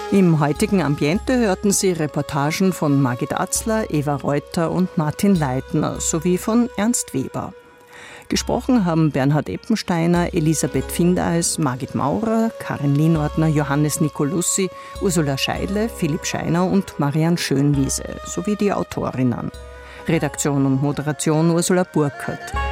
Im heutigen Ambiente hörten Sie Reportagen von Margit Atzler, Eva Reuter und Martin Leitner sowie von Ernst Weber. Gesprochen haben Bernhard Eppensteiner, Elisabeth Findeis, Margit Maurer, Karin Lienordner, Johannes Nicolussi, Ursula Scheidle, Philipp Scheiner und Marianne Schönwiese sowie die Autorinnen. Redaktion und Moderation Ursula Burkhardt.